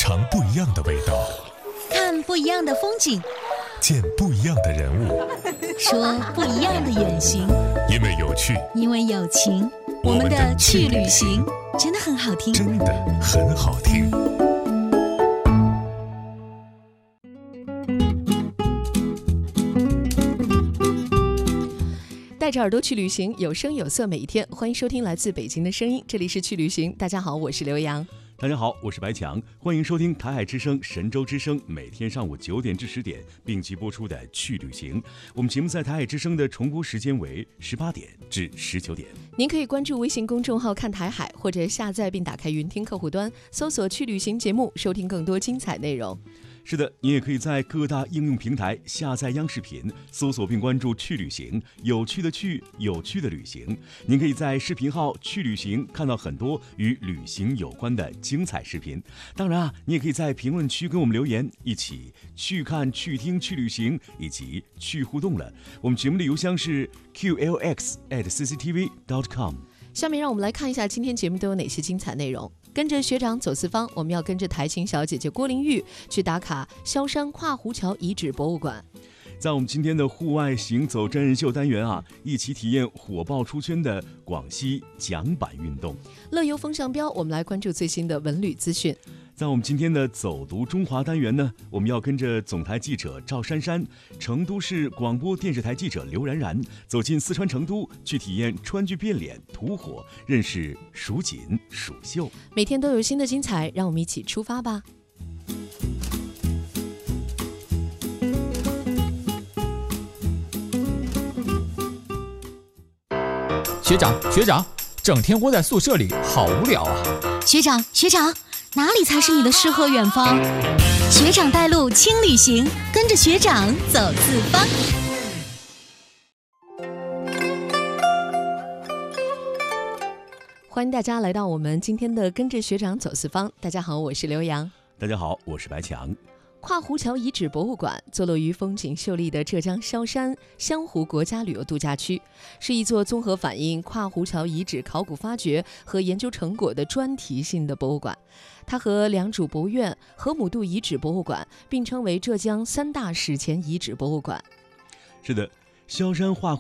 尝不一样的味道， 看不一样的风景， 见不一样的人物， 说不一样的远行。 因为有趣， 因为有情，我们的去旅行真的很好听， 真的很好听。 带着耳朵去旅行，有声有色，每一天。欢迎收听来自北京的声音，这里是去旅行。大家好，我是刘洋。 大家好，我是白强，欢迎收听台海之声、神州之声，每天上午9点至10点并机播出的去旅行。我们节目在台海之声的重播时间为18点至19点。 您可以关注微信公众号看台海，或者下载并打开云听客户端，搜索去旅行节目，收听更多精彩内容。 是的，你也可以在各大应用平台下载央视频，搜索并关注去旅行，有趣的去，有趣的旅行。您可以在视频号去旅行看到很多与旅行有关的精彩视频。当然你也可以在评论区跟我们留言，一起去看、去听、去旅行以及去互动了。我们节目的邮箱是 qlx@cctv.com。 下面让我们来看一下今天节目都有哪些精彩内容。跟着学长走四方，我们要跟着台青小姐姐郭玲玉去打卡萧山跨湖桥遗址博物馆。 在我们今天的户外行走真人秀单元一起体验火爆出圈的广西桨板运动。 乐游风向标，我们来关注最新的文旅资讯。 在我们今天的走读中华单元呢，我们要跟着总台记者赵珊珊、成都市广播电视台记者刘然然走进四川成都，去体验川剧变脸、吐火，认识蜀锦、蜀绣。 每天都有新的精彩，让我们一起出发吧。 学长，整天窝在宿舍里好无聊啊。 学长，哪里才是你的诗和远方？学长带路轻旅行，跟着学长走四方。 欢迎大家来到我们今天的跟着学长走四方。大家好，我是刘洋。 大家好，我是白强。 跨湖桥遗址博物馆坐落于风景秀丽的浙江萧山湘湖国家旅游度假区，是一座综合反映跨湖桥遗址考古发掘和研究成果的专题性的博物馆。它和良渚博物院、河姆渡遗址博物馆并称为浙江3大史前遗址博物馆。 是的，萧山跨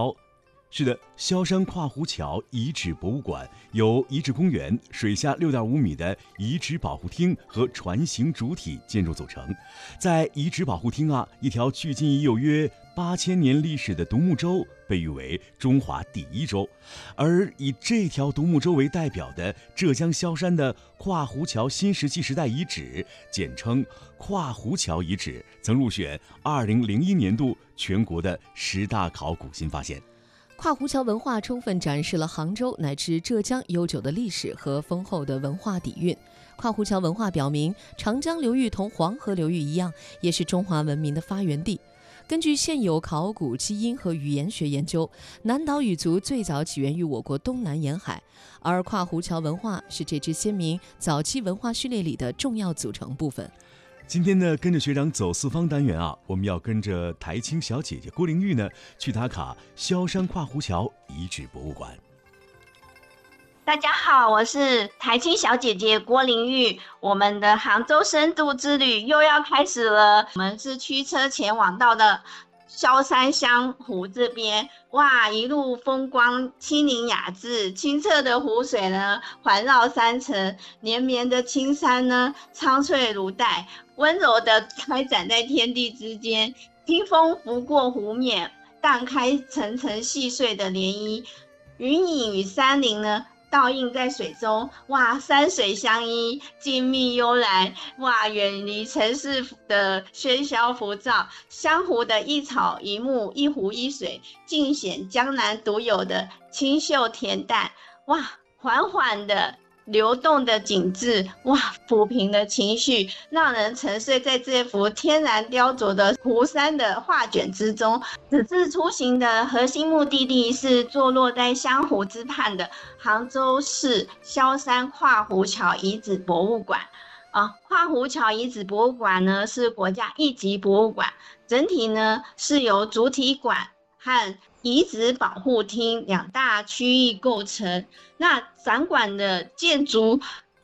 湖桥遗址博物馆由遗址公园、水下6.5米的遗址保护厅和船形主体建筑组成。在遗址保护厅一条距今已有约8000年历史的独木舟被誉为中华第一舟，而以这条独木舟为代表的浙江萧山的跨湖桥新石器时代遗址，简称跨湖桥遗址，曾入选2001年度全国的10大考古新发现。 跨湖桥文化充分展示了杭州乃至浙江悠久的历史和丰厚的文化底蕴。跨湖桥文化表明，长江流域同黄河流域一样，也是中华文明的发源地。根据现有考古基因和语言学研究，南岛语族最早起源于我国东南沿海，而跨湖桥文化是这支鲜明早期文化序列里的重要组成部分。 今天呢，跟着学长走四方单元我们要跟着台青小姐姐郭玲玉呢去打卡萧山跨湖桥遗址博物馆。 大家好，我是台青小姐姐郭玲玉。我们的杭州深度之旅又要开始了，我们是驱车前往到的萧山湘湖这边。哇，一路风光清灵雅致，清澈的湖水呢环绕山城，连绵的青山呢苍翠如黛，温柔的开展在天地之间，清风拂过湖面，荡开层层细碎的涟漪，云影与山林呢倒映在水中。哇，山水相依，静谧悠然。哇，远离城市的喧嚣浮躁，湘湖的一草一木一湖一水，尽显江南独有的清秀恬淡。哇，缓缓的流动的景致，哇，抚平的情绪，让人沉睡在这幅天然雕琢的湖山的画卷之中。此次出行的核心目的地是坐落在湘湖之畔的杭州市萧山跨湖桥遗址博物馆。跨湖桥遗址博物馆呢是国家一级博物馆，整体呢是由主体馆和遗址保护厅2大区域构成。那展馆的建筑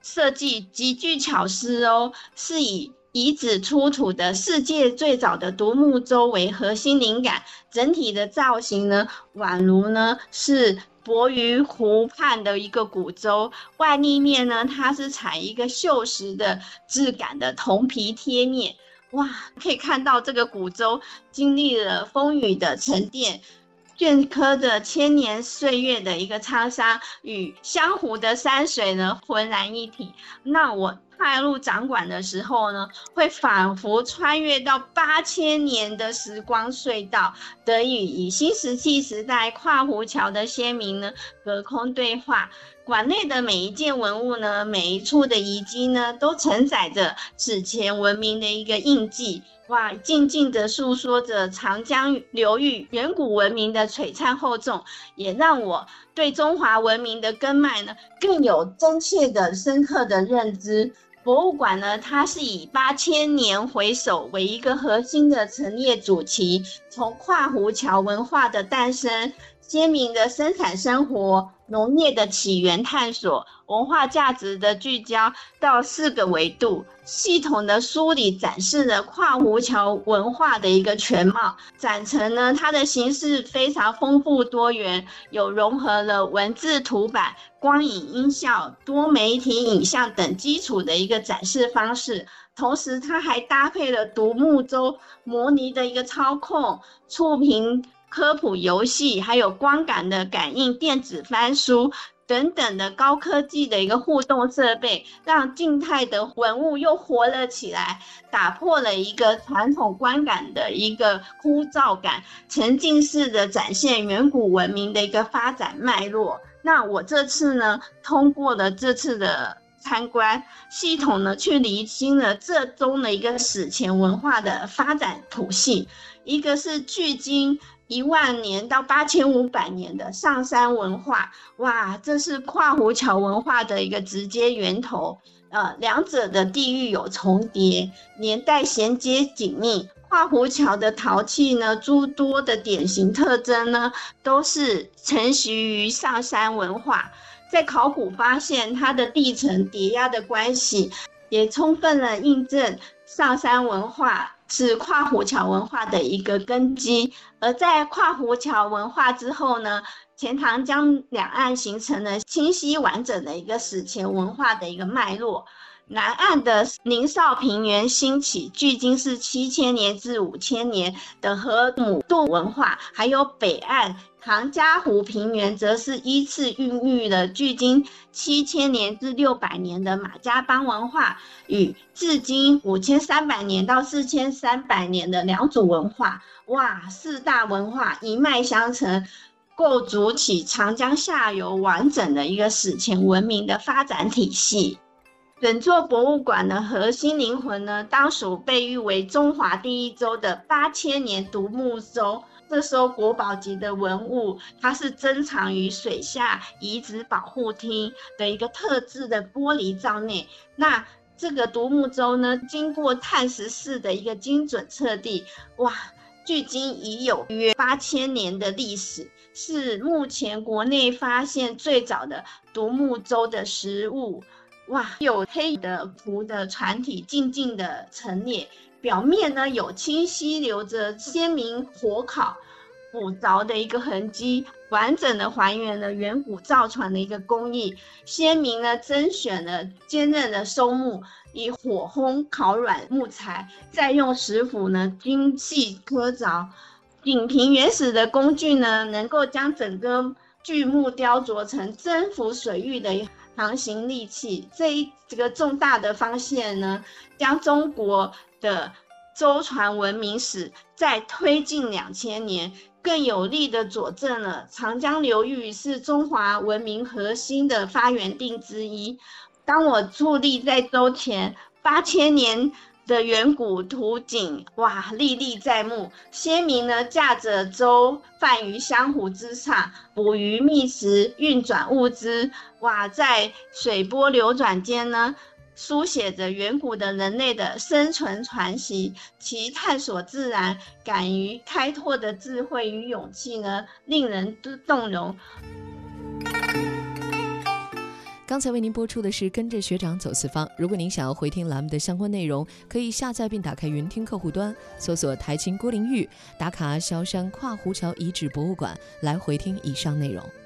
设计极具巧思哦，是以遗址出土的世界最早的独木舟为核心灵感，整体的造型呢，宛如呢是泊于湖畔的一个古舟，外立面呢，它是采一个锈蚀的质感的铜皮贴面。哇，可以看到这个古舟经历了风雨的沉淀，镌刻着千年岁月的一个沧桑，与湘湖的山水呢浑然一体。那我踏入掌馆的时候呢，会仿佛穿越到8000年的时光隧道，得以新石器时代跨湖桥的先民呢隔空对话。馆内的每一件文物呢，每一处的遗迹呢，都承载着史前文明的一个印记。哇，静静地诉说着长江流域远古文明的璀璨厚重，也让我对中华文明的根脉呢，更有真切的深刻的认知。博物馆呢，它是以8000年回首为一个核心的陈列主题，从跨湖桥文化的诞生、先民的生产生活、农业的起源探索、文化价值的聚焦，到4个维度，系统的梳理展示了跨湖桥文化的一个全貌。展陈呢，它的形式非常丰富多元，有融合了文字、图版、光影、音效、多媒体影像等基础的一个展示方式。同时它还搭配了独木舟模拟的一个操控、触屏科普游戏，还有光感的感应电子翻书等等的高科技的一个互动设备，让静态的文物又活了起来，打破了一个传统观感的一个枯燥感，沉浸式的展现远古文明的一个发展脉络。那我这次呢，通过了这次的参观，系统呢去厘清了这中的一个史前文化的发展谱系，一个是距今10000年到8500年的上山文化。哇，这是跨湖桥文化的一个直接源头，两者的地域有重叠，年代衔接紧密。跨湖桥的陶器呢，诸多的典型特征呢，都是承袭于上山文化。在考古发现它的地层叠压的关系，也充分了印证上山文化是跨湖桥文化的一个根基。而在跨湖桥文化之后呢，钱塘江两岸形成了清晰完整的一个史前文化的一个脉络。南岸的宁绍平原兴起，距今是7000年至5000年的河姆渡文化，还有北岸唐嘉湖平原则是依次孕育了距今7000年至600年的马家浜文化，与至今5300年到4300年的良渚文化。哇，4大文化一脉相承，构筑起长江下游完整的一个史前文明的发展体系。整座博物馆的核心灵魂呢，当属被誉为中华第一舟的8000年独木舟。这艘国宝级的文物，它是珍藏于水下遗址保护厅的一个特制的玻璃罩内。那这个独木舟呢，经过碳14的一个精准测定，哇，距今已有约8000年的历史，是目前国内发现最早的独木舟的实物。哇，有黑的湖的船体静静的陈列，表面呢有清晰留着鲜明火烤补凿的一个痕迹，完整的还原了远古造船的一个工艺。先民呢甄选了坚韧的松木，以火烘烤软木材，再用石斧呢精细刻凿。仅凭原始的工具呢，能够将整个巨木雕琢成征服水域的航行利器。这个重大的发现呢，将中国的舟船文明史再推进2000年，更有力的佐证了长江流域是中华文明核心的发源地之一。当我矗立在舟前，8000年的远古图景，哇，历历在目。先民呢驾着舟泛于湘湖之上，捕鱼觅食，运转物资。哇，在水波流转间呢，书写着远古的人类的生存传奇，其探索自然、敢于开拓的智慧与勇气呢，令人动容。 刚才为您播出的是跟着学长走四方。如果您想要回听栏目的相关内容，可以下载并打开云听客户端，搜索台青郭玲玉，打卡萧山跨湖桥遗址博物馆来回听以上内容。